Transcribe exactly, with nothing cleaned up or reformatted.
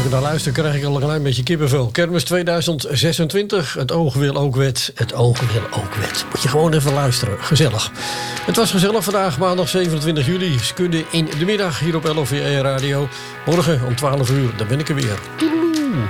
ik naar luister, krijg ik al een klein beetje kippenvel. Kermis tweeduizend zesentwintig. Het oog wil ook wet. Het oog wil ook wet. Moet je gewoon even luisteren. Gezellig. Het was gezellig vandaag, maandag zevenentwintig juli. Skudde in de middag hier op L O V E Radio. Morgen om twaalf uur, dan ben ik er weer.